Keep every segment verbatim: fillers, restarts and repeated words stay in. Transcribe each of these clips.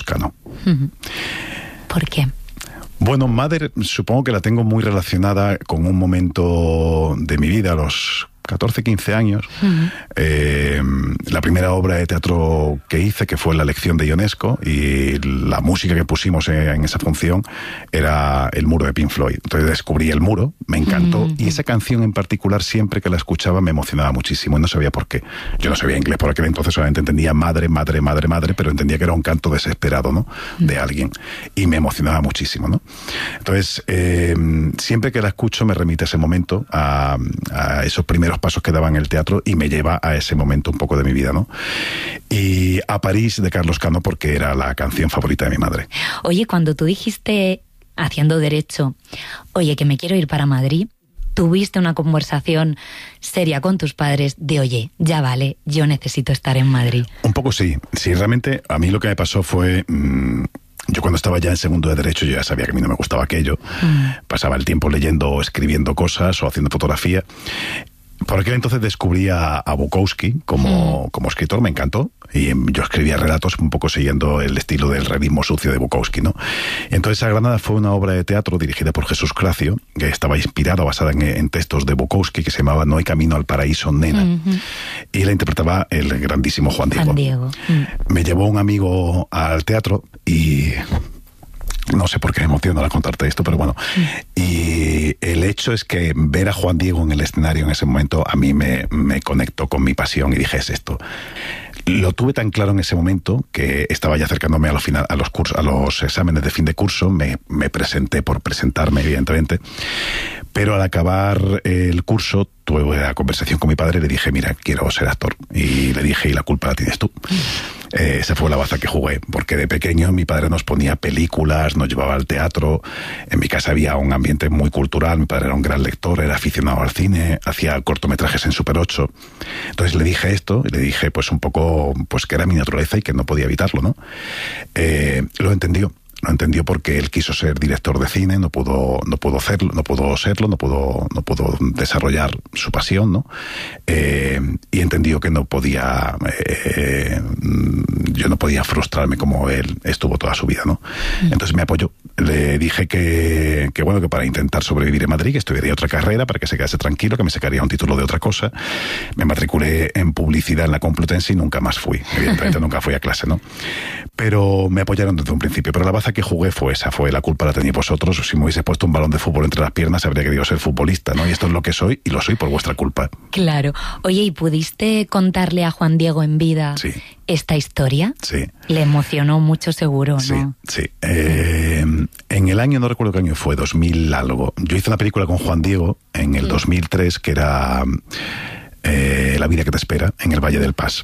Cano. ¿Por qué? Bueno, Mother supongo que la tengo muy relacionada con un momento de mi vida, a los catorce, quince años. Uh-huh. Eh, la primera obra de teatro que hice, que fue La lección de Ionesco, y la música que pusimos en, en esa función era El muro de Pink Floyd. Entonces descubrí El muro, me encantó, uh-huh. y esa canción en particular, siempre que la escuchaba, me emocionaba muchísimo, y no sabía por qué. Yo no sabía inglés por aquel entonces, solamente entendía madre, madre, madre, madre, pero entendía que era un canto desesperado, ¿no? Uh-huh. De alguien, y me emocionaba muchísimo, ¿no? Entonces, eh, siempre que la escucho me remite a ese momento, a, a esos primeros pasos que daba en el teatro, y me lleva a ese momento un poco de mi vida, ¿no? Y a París, de Carlos Cano, porque era la canción favorita de mi madre. Oye, cuando tú dijiste, haciendo derecho, oye, que me quiero ir para Madrid, ¿tuviste una conversación seria con tus padres de, oye, ya vale, yo necesito estar en Madrid? Un poco sí. Sí, realmente a mí lo que me pasó fue... Mmm, yo cuando estaba ya en segundo de Derecho, yo ya sabía que a mí no me gustaba aquello. Mm. Pasaba el tiempo leyendo o escribiendo cosas o haciendo fotografía. Por aquel entonces descubrí a, a Bukowski como, mm. como escritor, me encantó, y yo escribía relatos un poco siguiendo el estilo del realismo sucio de Bukowski, ¿no? Entonces A Granada fue una obra de teatro dirigida por Jesús Cracio, que estaba inspirada, basada en, en textos de Bukowski, que se llamaba No hay camino al paraíso, nena, mm-hmm. y la interpretaba el grandísimo Juan Diego. Juan Diego. Mm. Me llevó un amigo al teatro y... no sé por qué me emociono al contarte esto, pero bueno. Y el hecho es que ver a Juan Diego en el escenario en ese momento a mí me, me conectó con mi pasión y dije, es esto. Lo tuve tan claro en ese momento que estaba ya acercándome a los, final, a los, cursos, a los exámenes de fin de curso, me, me presenté por presentarme, evidentemente, pero al acabar el curso tuve la conversación con mi padre y le dije, mira, quiero ser actor. Y le dije, y la culpa la tienes tú. Eh, esa fue la baza que jugué, porque de pequeño mi padre nos ponía películas, nos llevaba al teatro, en mi casa había un ambiente muy cultural, mi padre era un gran lector, era aficionado al cine, hacía cortometrajes en Super ocho. Entonces le dije esto, y le dije pues un poco pues que era mi naturaleza y que no podía evitarlo, ¿no? Eh, lo entendió. Lo entendió porque él quiso ser director de cine, no pudo, no pudo hacerlo, no pudo serlo, no pudo, no pudo desarrollar su pasión, ¿no? Eh, y entendió que no podía, eh, yo no podía frustrarme como él estuvo toda su vida, ¿no? Entonces me apoyó. Le dije que, que bueno, que para intentar sobrevivir en Madrid, que estudiaría otra carrera para que se quedase tranquilo, que me sacaría un título de otra cosa. Me matriculé en publicidad en la Complutense y nunca más fui. Evidentemente nunca fui a clase, ¿no? Pero me apoyaron desde un principio. Pero la baza que jugué fue esa, fue la culpa la tenéis vosotros. Si me hubiese puesto un balón de fútbol entre las piernas, habría querido ser futbolista, ¿no? Y esto es lo que soy, y lo soy por vuestra culpa. Claro. Oye, ¿y pudiste contarle a Juan Diego en vida sí. esta historia? Sí. Le emocionó mucho, seguro, ¿no? Sí, sí. Eh, en el año, no recuerdo qué año fue, dos mil algo. Yo hice una película con Juan Diego en el sí. dos mil tres, que era eh, La vida que te espera, en el Valle del Paz.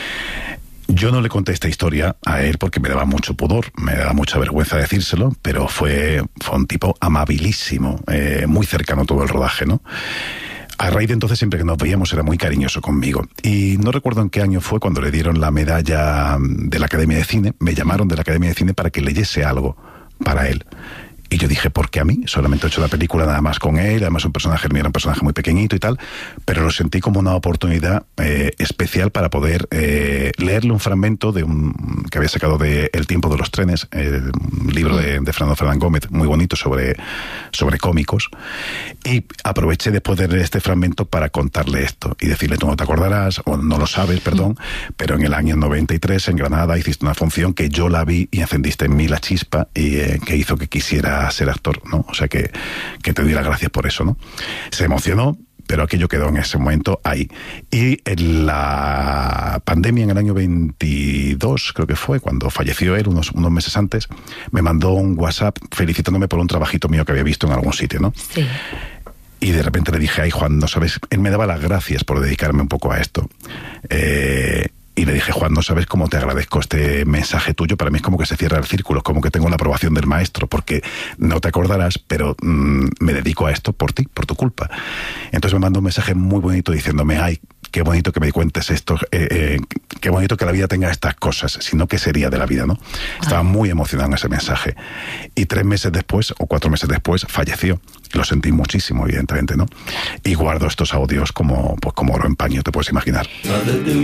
Yo no le conté esta historia a él porque me daba mucho pudor, me daba mucha vergüenza decírselo, pero fue, fue un tipo amabilísimo, eh, muy cercano todo el rodaje, ¿no? A raíz de entonces, siempre que nos veíamos, era muy cariñoso conmigo. Y no recuerdo en qué año fue cuando le dieron la medalla de la Academia de Cine, me llamaron de la Academia de Cine para que leyese algo para él. Y yo dije, ¿por qué a mí? Solamente he hecho la película nada más con él, además un personaje, era un personaje muy pequeñito y tal, pero lo sentí como una oportunidad eh, especial para poder eh, leerle un fragmento de un que había sacado de El tiempo de los trenes, eh, un libro de, de Fernando Fernán Gómez, muy bonito, sobre, sobre cómicos, y aproveché después de leer este fragmento para contarle esto y decirle, tú no te acordarás, o no lo sabes, perdón, pero en el año noventa y tres en Granada hiciste una función que yo la vi y encendiste en mí la chispa y eh, que hizo que quisiera ser actor, ¿no? O sea que, que te doy las gracias por eso, ¿no? Se emocionó, pero aquello quedó en ese momento ahí. Y en la pandemia, en el año veintidós, creo que fue, cuando falleció él, unos, unos meses antes, me mandó un WhatsApp felicitándome por un trabajito mío que había visto en algún sitio, ¿no? Sí. Y de repente le dije, ay Juan, no sabes, él me daba las gracias por dedicarme un poco a esto. Eh... Y le dije, Juan, no sabes cómo te agradezco este mensaje tuyo. Para mí es como que se cierra el círculo, es como que tengo la aprobación del maestro, porque no te acordarás, pero mmm, me dedico a esto por ti, por tu culpa. Entonces me mandó un mensaje muy bonito diciéndome, ay, qué bonito que me cuentes esto, eh, eh, qué bonito que la vida tenga estas cosas, sino qué sería de la vida, ¿no? Estaba muy emocionado en ese mensaje. Y tres meses después, o cuatro meses después, falleció. Lo sentí muchísimo, evidentemente, ¿no? Y guardo estos audios como, pues, como oro en paño, te puedes imaginar.